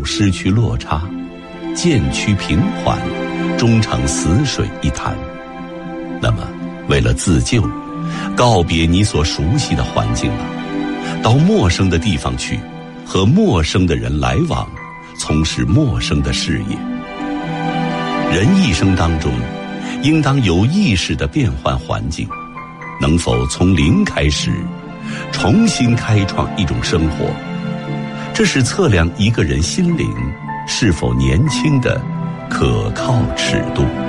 失去落差，渐趋平缓，终成死水一潭。那么为了自救，告别你所熟悉的环境吧，到陌生的地方去，和陌生的人来往，从事陌生的事业。人一生当中应当有意识地变换环境，能否从零开始，重新开创一种生活，这是测量一个人心灵是否年轻的可靠尺度。